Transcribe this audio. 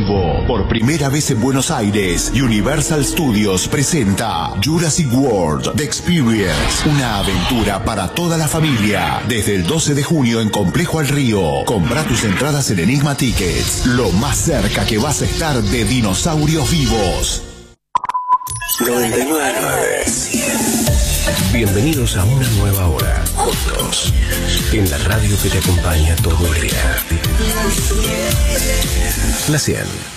vivo. Por primera vez en Buenos Aires, Universal Studios presenta Jurassic World The Experience, una aventura para toda la familia. Desde el 12 de junio en Complejo al Río. Compra tus entradas en Enigma Tickets. Lo más cerca que vas a estar de dinosaurios vivos. 99.9. Bienvenidos a una nueva hora, juntos, en la radio que te acompaña todo el día. La 100.